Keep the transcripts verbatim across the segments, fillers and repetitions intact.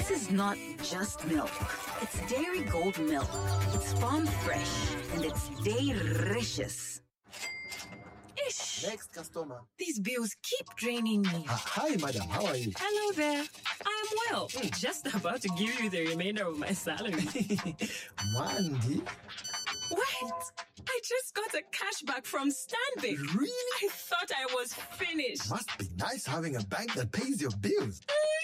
This is not just milk. It's Dairy Gold milk. It's farm fresh and it's delicious. Ish. Next customer. These bills keep draining me. Uh, hi, madam. How are you? Hello there. I am well. Mm. Just about to give you the remainder of my salary. Mandy. Wait. I just got a cashback from Stanbic. Really? I thought I was finished. Must be nice having a bank that pays your bills.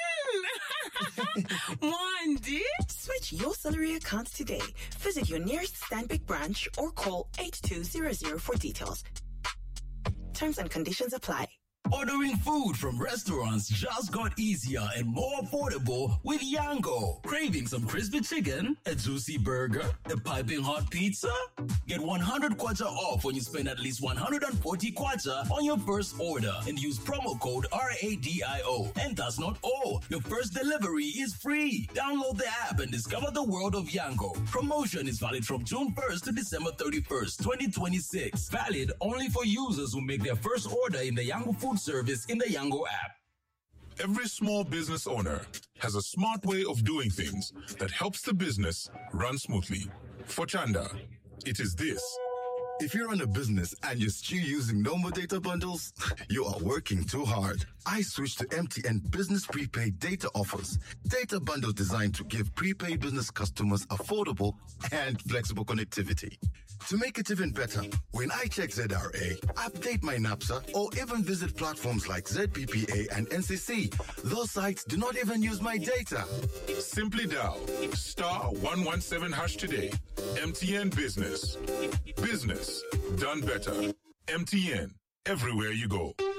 Mandy. Switch your salary account today. Visit your nearest Stanbic branch or call eight two zero zero for details. Terms and conditions apply. Ordering food from restaurants just got easier and more affordable with Yango. Craving some crispy chicken, a juicy burger, a piping hot pizza? Get one hundred kwacha off when you spend at least one hundred forty kwacha on your first order and use promo code R A D I O. And that's not all. Your first delivery is free. Download the app and discover the world of Yango. Promotion is valid from June first to December thirty-first, twenty twenty-six. Valid only for users who make their first order in the Yango food service in the Yango app. Every small business owner has a smart way of doing things that helps the business run smoothly. For Chanda, it is this. If you run a business and you're still using no more data bundles, you are working too hard. I switched to M T N Business Prepaid Data Offers. Data bundles designed to give prepaid business customers affordable and flexible connectivity. To make it even better, when I check Z R A, update my NAPSA, or even visit platforms like Z P P A and N C C, those sites do not even use my data. Simply dial star one one seven hash today. M T N Business. Business done better. M T N, everywhere you go.